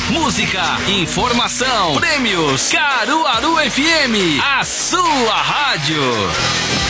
música, informação, prêmios. Caruaru FM, a sua rádio.